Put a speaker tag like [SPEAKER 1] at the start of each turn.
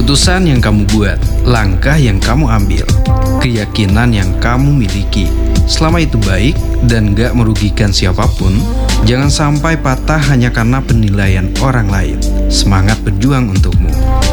[SPEAKER 1] Keputusan yang kamu buat, langkah yang kamu ambil, keyakinan yang kamu miliki, selama itu baik dan gak merugikan siapapun, jangan sampai patah hanya karena penilaian orang lain. Semangat berjuang untukmu.